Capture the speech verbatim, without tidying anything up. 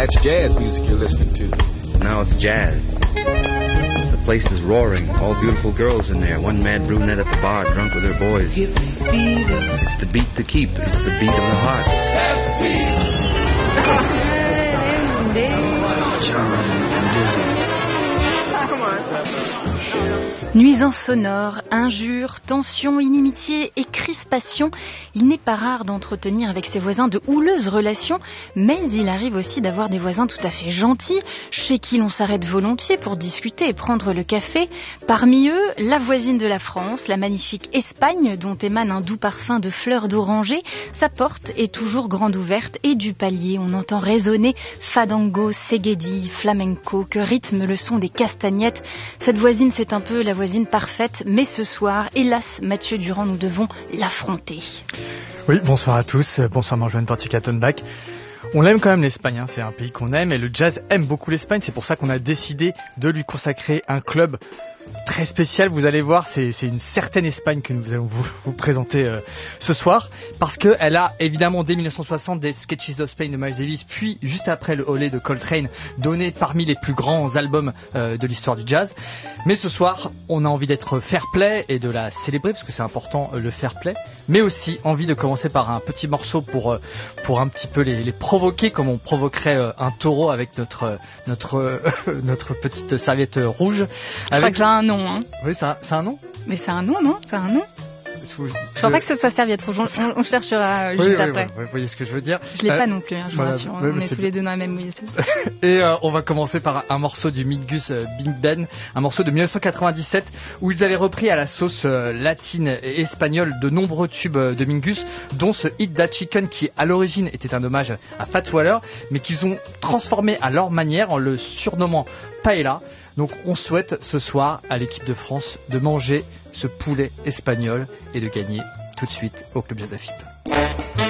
That's jazz music you're listening to. Now it's jazz. The place is roaring. All beautiful girls in there. One mad brunette at the bar, drunk with her boys. Give me fever. It's the beat to keep. It's the beat of the heart. Nuisances sonores, injures, tensions, inimitiés et crispations, il n'est pas rare d'entretenir avec ses voisins de houleuses relations, mais il arrive aussi d'avoir des voisins tout à fait gentils, chez qui l'on s'arrête volontiers pour discuter et prendre le café. Parmi eux, la voisine de la France, la magnifique Espagne, dont émane un doux parfum de fleurs d'oranger. Sa porte est toujours grande ouverte et du palier, on entend résonner fadango, seguedi, flamenco, que rythme le son des castagnettes. Cette voisine, c'est un peu la voisine parfaite, mais ce soir, hélas, Mathieu Durand, nous devons l'affronter. Oui, bonsoir à tous, bonsoir Marjolaine Portier-Kattenbach. On aime quand même l'Espagne, hein. C'est un pays qu'on aime et le jazz aime beaucoup l'Espagne, c'est pour ça qu'on a décidé de lui consacrer un club très spécial. Vous allez voir, c'est, c'est une certaine Espagne que nous allons vous, vous présenter euh, ce soir, parce qu'elle a évidemment dès dix-neuf cent soixante des Sketches of Spain de Miles Davis, puis juste après le Olé de Coltrane, donné parmi les plus grands albums euh, de l'histoire du jazz. Mais ce soir, on a envie d'être fair play et de la célébrer, parce que c'est important euh, le fair play, mais aussi envie de commencer par un petit morceau pour, euh, pour un petit peu les, les provoquer, comme on provoquerait euh, un taureau avec notre, notre, euh, notre petite serviette rouge. Je avec... crois que ça a un nom. Hein. Oui, c'est un, c'est un nom. Mais c'est un nom, non? C'est un nom. Vous, je ne crois pas que ce soit serviette rouge. On, on cherchera oui, juste oui, après. Oui, vous voyez ce que je veux dire. Je l'ai euh, pas non plus, hein, je vous voilà, rassure. Oui, on est tous les deux dans la même mouille. Et euh, on va commencer par un morceau du Mingus euh, Big Ben, un morceau de dix-neuf cent quatre-vingt-dix-sept où ils avaient repris à la sauce euh, latine et espagnole de nombreux tubes euh, de Mingus, dont ce Eat That Chicken qui à l'origine était un hommage à Fats Waller, mais qu'ils ont transformé à leur manière en le surnommant Paella. Donc on souhaite ce soir à l'équipe de France de manger ce poulet espagnol et de gagner tout de suite au Club Jazz A F I P.